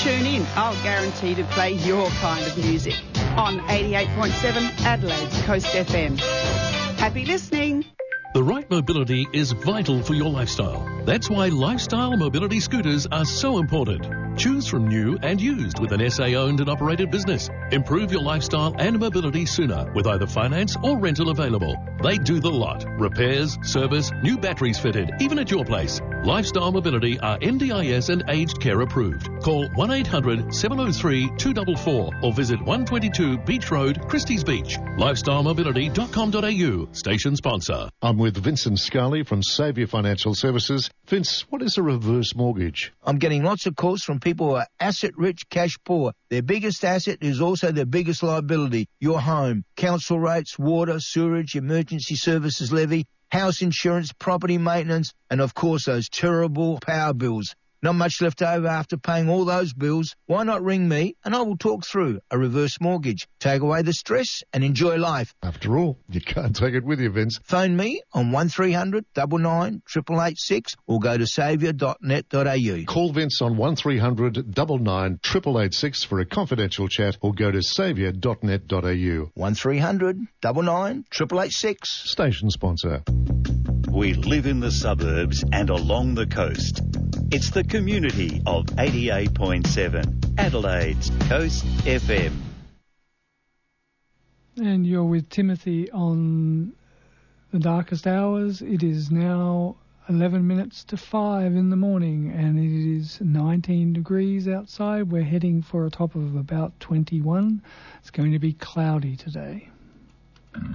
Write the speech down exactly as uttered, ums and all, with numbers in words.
tune in. I'll guarantee to play your kind of music on eighty-eight point seven Adelaide's Coast F M. Happy listening. The right mobility is vital for your lifestyle. That's why lifestyle mobility scooters are so important. Choose from new and used with an S A-owned and operated business. Improve your lifestyle and mobility sooner with either finance or rental available. They do the lot. Repairs, service, new batteries fitted, even at your place. Lifestyle Mobility are N D I S and aged care approved. Call one eight hundred seven oh three two four four or visit one twenty-two Beach Road, Christie's Beach. lifestyle mobility dot com dot a u. Station sponsor. I'm with Vincent Scully from Saviour Financial Services. Vince, what is a reverse mortgage? I'm getting lots of calls from people who are asset-rich, cash-poor. Their biggest asset is also their biggest liability, your home. Council rates, water, sewerage, emergency services levy, house insurance, property maintenance, and of course those terrible power bills. Not much left over after paying all those bills. Why not ring me and I will talk through a reverse mortgage. Take away the stress and enjoy life. After all, you can't take it with you, Vince. Phone me on one three hundred nine nine eight eight eight six or go to saviour dot net dot a u. Call Vince on one three hundred nine nine eight eight eight six for a confidential chat or go to saviour dot net dot a u. one three hundred nine nine eight eight eight six. Station sponsor. We live in the suburbs and along the coast. It's the community of eighty-eight point seven Adelaide's Coast F M. And you're with Timothy on The Darkest Hours. It is now eleven minutes to five in the morning and it is nineteen degrees outside. We're heading for a top of about twenty-one. It's going to be cloudy today.